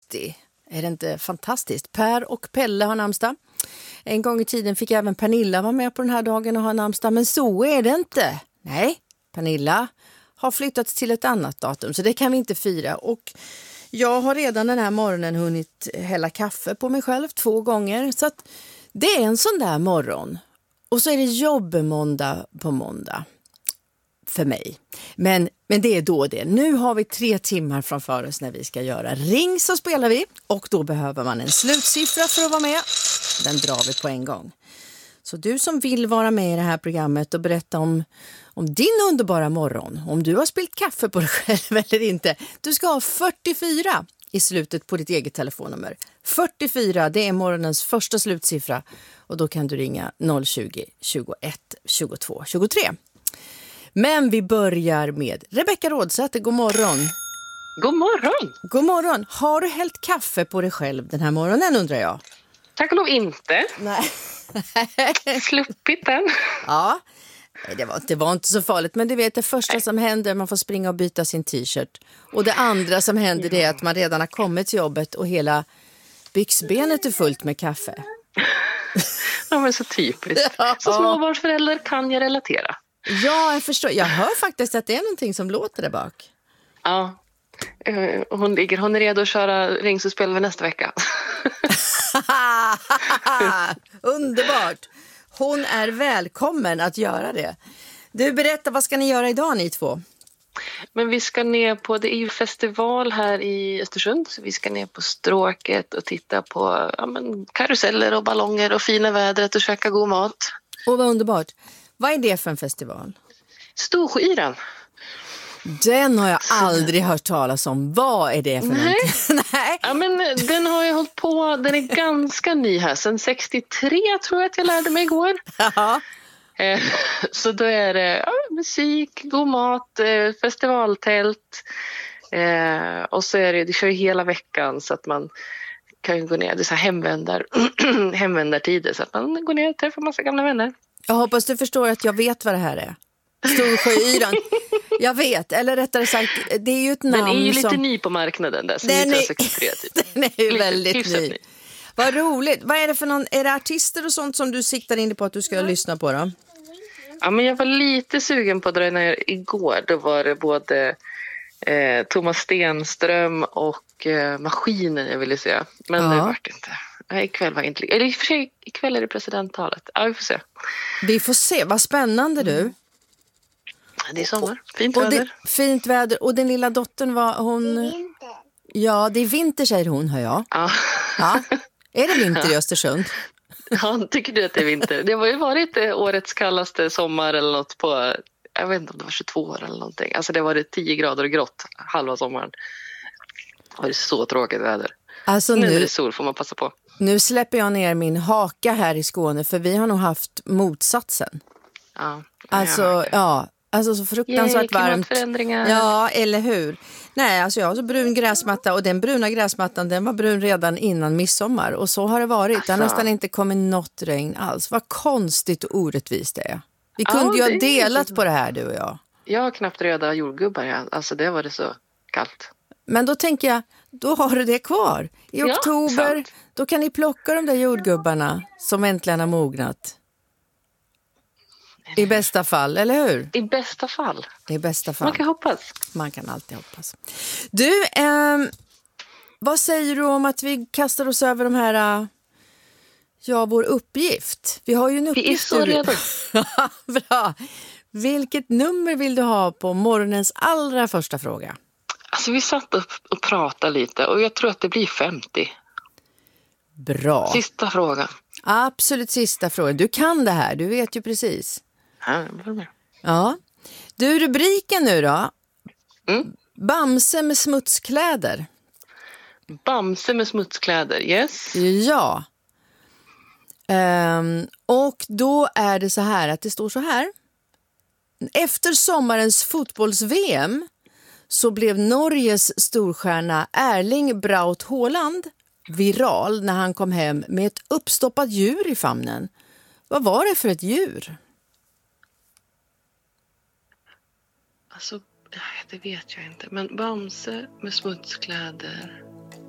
augusti. Är det inte fantastiskt? Per och Pelle har namnsdag. En gång i tiden fick även Pernilla vara med på den här dagen och ha namnsdag. Men så är det inte. Nej, Pernilla har flyttats till ett annat datum. Så det kan vi inte fira. Och jag har redan den här morgonen hunnit hälla kaffe på mig själv 2 gånger. Så att det är en sån där morgon. Och så är det jobbmåndag på måndag. För mig. Men det är då det. Nu har vi 3 timmar framför oss när vi ska göra ring, så spelar vi. Och då behöver man en slutsiffra för att vara med. Den drar vi på en gång. Så du som vill vara med i det här programmet och berätta om din underbara morgon. Om du har spillt kaffe på dig själv eller inte. Du ska ha 44 i slutet på ditt eget telefonnummer. 44, det är morgonens första slutsiffra. Och då kan du ringa 020 21 22 23. Men vi börjar med Rebecka Rådsäter. God morgon. God morgon. God morgon. Har du hällt kaffe på dig själv den här morgonen, undrar jag? Tack och lov inte. Nej. Sluppit den. Ja, det var inte så farligt. Men du vet, det första som händer, man får springa och byta sin t-shirt. Och det andra som händer det är att man redan har kommit till jobbet och hela byxbenet är fullt med kaffe. Ja, men så typiskt. Ja. Så småbarnsförälder kan jag relatera. Ja, jag förstår. Jag hör faktiskt att det är någonting som låter där bak. Ja, hon är redo att köra ringspel nästa vecka. Underbart. Hon är välkommen att göra det. Du, berätta, vad ska ni göra idag, ni två? Men vi ska ner på, det är ju festival här i Östersund, så vi ska ner på Stråket och titta på karuseller och ballonger och fina vädret och käka god mat. Åh, vad underbart. Vad är det för en festival? Storskyran. Den har jag aldrig hört talas om. Vad är det för någonting? Nej. Ja, men den har jag hållit på, den är ganska ny här. Sen 63 tror jag att jag lärde mig igår. Ja. Så då är det musik, god mat, festivaltält. Och så är det kör ju hela veckan så att man kan ju gå ner. Det är så här hemvändartider så att man går ner och träffar massa gamla vänner. Jag hoppas du förstår att jag vet vad det här är. Storsjöyran. Jag vet, eller rättare sagt, det är ju ett namn. Den är ju lite som... ny på marknaden där, sen den 1963 typ. Den är ju lite, väldigt ny. Vad roligt. Vad är det för någon, är det artister och sånt som du siktar in på att du ska lyssna på då? Ja, men jag var lite sugen på att dra ner igår. Då var det både Thomas Stenström och Maskinen jag ville se. Men det vart inte. Ikväll var inte. Eller i och för sig, ikväll är det presidenttalet. Ja, vi får se. Vi får se, vad spännande du. Det är sommar, fint väder. Fint väder, och den lilla dottern var hon... Vinter. Ja, det är vinter säger hon, hör jag. Ja. Ja. Är det vinter i Östersund? Ja, tycker du att det är vinter? Det har ju varit årets kallaste sommar eller något på, jag vet inte om det var 22 år eller någonting. Alltså det var det 10 grader och grått halva sommaren. Det var så tråkigt väder. Alltså nu är det sol, får man passa på. Nu släpper jag ner min haka här i Skåne, för vi har nog haft motsatsen. Ja. Alltså, alltså så fruktansvärt varmt. Ja, eller hur? Nej, alltså jag har så brun gräsmatta, och den bruna gräsmattan, den var brun redan innan midsommar. Och så har det varit. Alltså. Det har nästan inte kommit något regn alls. Vad konstigt och orättvist det är. Vi kunde ju ha delat på det här, du och jag. Jag har knappt röda jordgubbar. Alltså det var det så kallt. Men då tänker jag, då har du det kvar. I oktober, sant. Då kan ni plocka de där jordgubbarna som äntligen har mognat. I bästa fall, eller hur? I bästa fall. I bästa fall. Man kan hoppas. Man kan alltid hoppas. Du, vad säger du om att vi kastar oss över de här... vår uppgift. Vi har ju en uppgift. Vi är så redo. Bra. Vilket nummer vill du ha på morgonens allra första fråga? Alltså vi satt upp och pratade lite, och jag tror att det blir 50. Bra. Sista frågan. Absolut sista frågan. Du kan det här, du vet ju precis. Ja. Du, rubriken nu då. Bamse med smutskläder. Bamse med smutskläder, yes. Ja. Och då är det så här att det står så här. Efter sommarens fotbolls-VM så blev Norges storstjärna Erling Braut Haaland viral när han kom hem med ett uppstoppat djur i famnen. Vad var det för ett djur? Alltså, det vet jag inte. Men Bamse med smutskläder.